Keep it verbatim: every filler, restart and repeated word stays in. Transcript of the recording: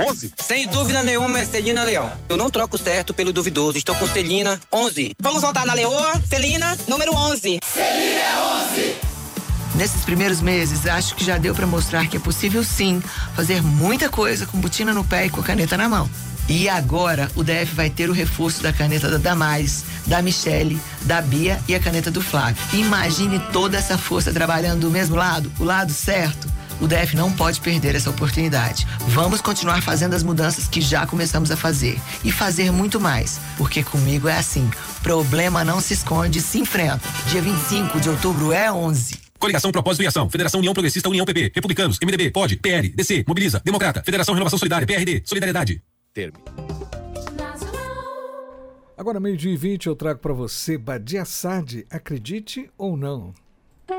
onze? Sem dúvida nenhuma, é Celina Leão. Eu não troco certo pelo duvidoso. Estou com Celina onze. Vamos voltar na Leoa. Celina, número onze. Celina é onze. Nesses primeiros meses, acho que já deu para mostrar que é possível sim fazer muita coisa com botina no pé e com a caneta na mão. E agora o D F vai ter o reforço da caneta da Damares, da Michele, da Bia e a caneta do Flávio. Imagine toda essa força trabalhando do mesmo lado, o lado certo. O D F não pode perder essa oportunidade. Vamos continuar fazendo as mudanças que já começamos a fazer e fazer muito mais, porque comigo é assim, problema não se esconde, se enfrenta. Dia vinte e cinco de outubro é onze. Coligação Propósito e Ação, Federação União Progressista, União P P, Republicanos, M D B, P O D, P L, D C, Mobiliza, Democrata, Federação Renovação Solidária, P R D, Solidariedade. Termo. Agora, meio-dia e vinte, eu trago para você Badia Sade, acredite ou não.